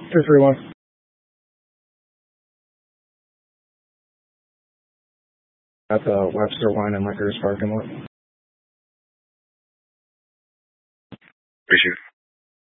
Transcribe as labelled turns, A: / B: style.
A: 231. At the Webster Wine and Liquors parking lot.
B: Appreciate it.